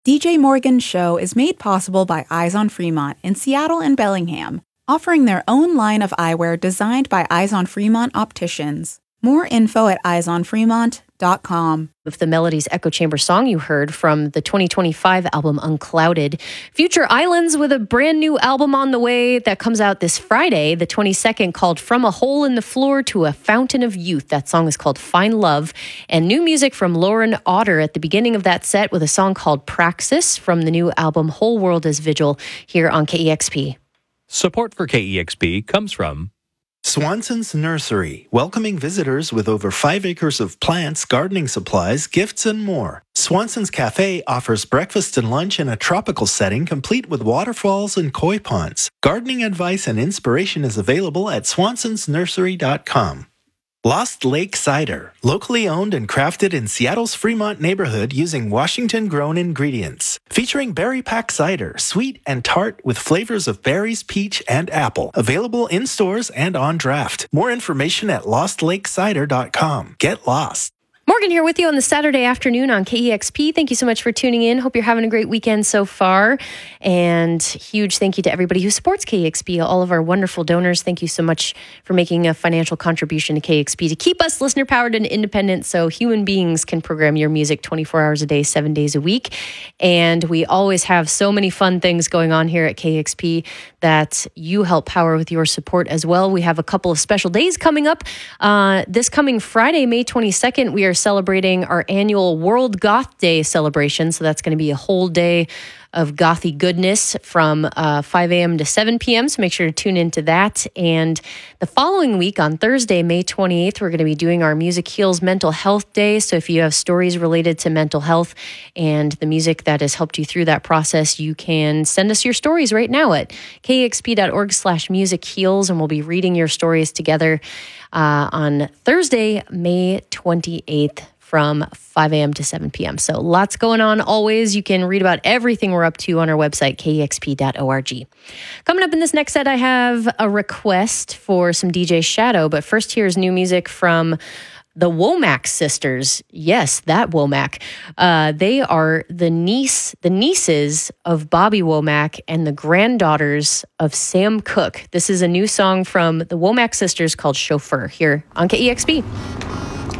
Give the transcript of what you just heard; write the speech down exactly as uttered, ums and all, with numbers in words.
D J Morgan's show is made possible by Eyes on Fremont in Seattle and Bellingham, offering their own line of eyewear designed by Eyes on Fremont opticians. More info at eyes on fremont dot com. Of the Melodies Echo Chamber song you heard from the twenty twenty-five album Unclouded. Future Islands with a brand new album on the way that comes out this Friday, the twenty-second, called From a Hole in the Floor to a Fountain of Youth. That song is called Find Love. And new music from Lauren Otter at the beginning of that set with a song called Praxis from the new album Whole World is Vigil here on K E X P. Support for K E X P comes from Swanson's Nursery, welcoming visitors with over five acres of plants, gardening supplies, gifts, and more. Swanson's Cafe offers breakfast and lunch in a tropical setting complete with waterfalls and koi ponds. Gardening advice and inspiration is available at swansons nursery dot com. Lost Lake Cider, locally owned and crafted in Seattle's Fremont neighborhood using Washington-grown ingredients. Featuring berry pack cider, sweet and tart with flavors of berries, peach, and apple. Available in stores and on draft. More information at lost lake cider dot com. Get lost. Morgan here with you on the Saturday afternoon on K E X P. Thank you so much for tuning in. Hope you're having a great weekend so far. And huge thank you to everybody who supports K E X P, all of our wonderful donors. Thank you so much for making a financial contribution to K E X P to keep us listener-powered and independent so human beings can program your music twenty-four hours a day, seven days a week. And we always have so many fun things going on here at K E X P that you help power with your support as well. We have a couple of special days coming up. Uh, this coming Friday, May twenty-second, we are celebrating our annual World Goth Day celebration. So that's going to be a whole day of gothy goodness from uh, five a.m. to seven p.m. So make sure to tune into that. And the following week on Thursday, May twenty-eighth, we're going to be doing our Music Heals Mental Health Day. So if you have stories related to mental health and the music that has helped you through that process, you can send us your stories right now at k x p dot org slash music heals, and we'll be reading your stories together uh, on Thursday, May twenty-eighth. From five a.m. to seven p.m. So lots going on always. You can read about everything we're up to on our website, k e x p dot org. Coming up in this next set, I have a request for some D J Shadow. But first, here's new music from the Womack sisters. Yes, that Womack. Uh, they are the niece, the nieces of Bobby Womack and the granddaughters of Sam Cooke. This is a new song from the Womack sisters called Chauffeur here on K E X P.